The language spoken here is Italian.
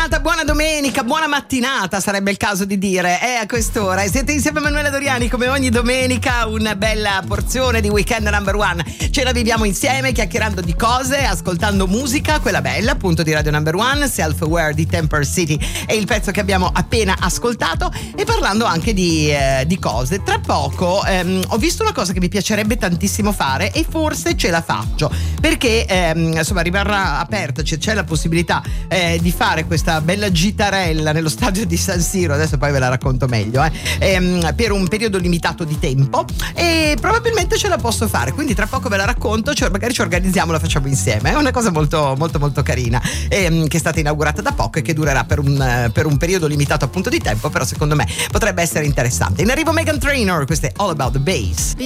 buona domenica, buona mattinata sarebbe il caso di dire, a quest'ora. E siete insieme a Emanuela Doriani come ogni domenica, una bella porzione di Weekend Number One. Ce la viviamo insieme chiacchierando di cose, ascoltando musica, quella bella appunto di Radio Number One, Self-Aware di Temper City è il pezzo che abbiamo appena ascoltato, e parlando anche di cose. Tra poco ho visto una cosa che mi piacerebbe tantissimo fare e forse ce la faccio, perché insomma rimarrà aperta, c'è la possibilità di fare questa bella gitarella nello stadio di San Siro, adesso poi ve la racconto meglio, per un periodo limitato di tempo, e probabilmente ce la posso fare, quindi tra poco ve la racconto, cioè magari ci organizziamo, la facciamo insieme. È una cosa molto molto molto carina, che è stata inaugurata da poco e che durerà per un periodo limitato appunto di tempo, però secondo me potrebbe essere interessante. In arrivo Meghan Trainor, questo è All About the Bass.